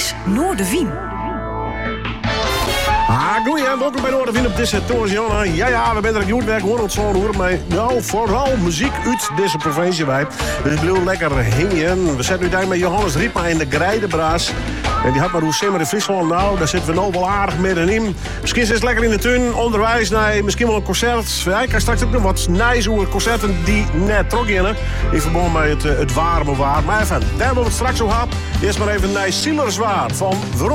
is Noorderwien. Goeie, welkom bij Noorderwien op deze toersjongen. Ja, we zijn er goed werk, hoor het zo hoor. Maar nou, vooral muziek uit deze provincie wij. Dus ik bedoel lekker hingen. We zetten nu daar met Johannes Riepma in de Grijdenbraas. En die had maar hoe simmer in Friesland. Nou, daar zitten we nou wel aardig middenin. Misschien is het lekker in de tuin, onderwijs, nee, misschien wel een concert. Ja, ik kan straks ook nog wat nice concerten die net trok in. In verband met het warme waar. Maar even, daar hebben we het straks over gehad. Eerst maar even een Sielerswaard van